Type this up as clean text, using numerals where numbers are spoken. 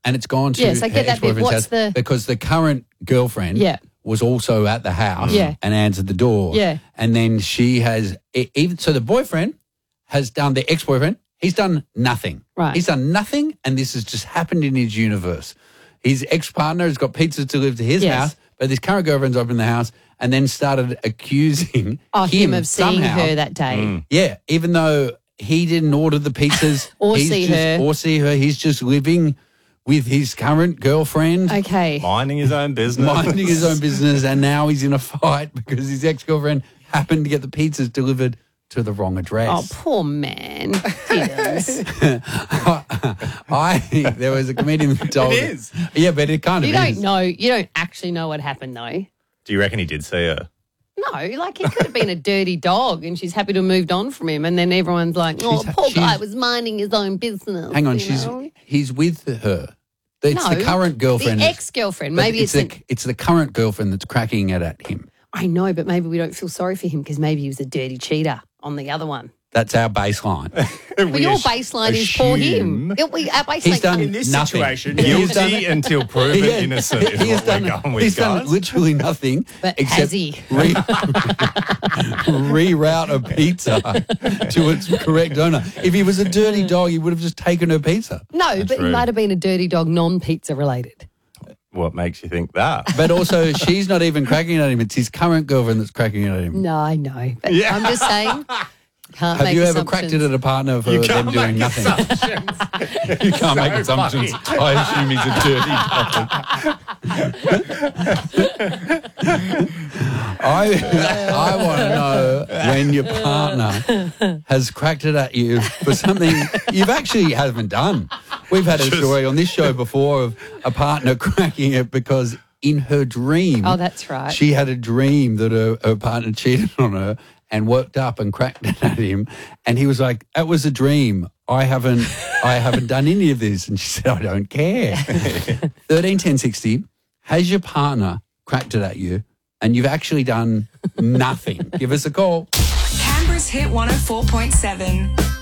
and it's gone to Yes, I her get that bit. ex-boyfriend's What's house the- because the current girlfriend was also at the house and answered the door. Yeah. And then she has, even so the boyfriend has done, the ex-boyfriend, he's done nothing. Right. He's done nothing, and this has just happened in his universe. His ex-partner has got pizzas delivered to his house, but his current girlfriend's opened the house and then started accusing him of seeing somehow. her that day. Yeah, even though he didn't order the pizzas Or see her. He's just living with his current girlfriend. Okay. Minding his own business. And now he's in a fight because his ex-girlfriend happened to get the pizzas delivered to the wrong address. Oh, poor man. Diddums. There was a comedian that told It is. Yeah, but it kind of You is. don't know. You don't actually know what happened, though. Do you reckon he did see her? No, like he could have been a dirty dog and she's happy to have moved on from him. And then everyone's like, oh, poor guy was minding his own business. Hang on, you know? he's with her. It's the current girlfriend. The ex-girlfriend. But Maybe it's the current girlfriend that's cracking it at him. I know, but maybe we don't feel sorry for him because maybe he was a dirty cheater on the other one. That's our baseline. But your baseline is for him. Our baseline He's done In this nothing. situation, He's done- guilty until proven Yeah, innocent is he has what we're done, going with, he's done guys. literally nothing But except has he? reroute a pizza to its correct owner. If he was a dirty dog, he would have just taken her pizza. No, but he true. might have been a dirty dog, non-pizza related. What makes you think that? But also, she's not even cracking at him. It's his current girlfriend that's cracking at him. No, I know. But Yeah. I'm just saying, can't Have make you ever assumptions. cracked it at a partner for them doing nothing? You can't make assumptions. I assume he's a dirty dog. I want to know when your partner has cracked it at you for something you actually haven't done. We've had a story on this show before of a partner cracking it because in her dream, Oh, that's right. she had a dream that her partner cheated on her and woke up and cracked it at him, and he was like, "That was a dream. I haven't done any of this." And she said, "I don't care." 131060, has your partner cracked it at you and you've actually done nothing? Give us a call. Canberra's Hit 104.7.